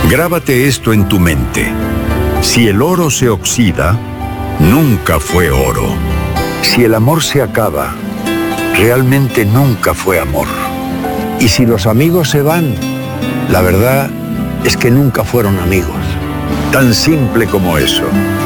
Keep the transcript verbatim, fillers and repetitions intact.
Grábate esto en tu mente. Si el oro se oxida, nunca fue oro. Si el amor se acaba, realmente nunca fue amor. Y si los amigos se van, la verdad es que nunca fueron amigos. Tan simple como eso.